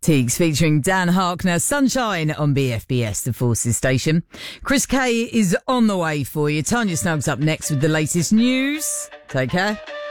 Teagues featuring Dan Harkner, Sunshine on BFBS, the Forces station. Chris K is on the way for you. Tanya Snuggs up next with the latest news. Take care.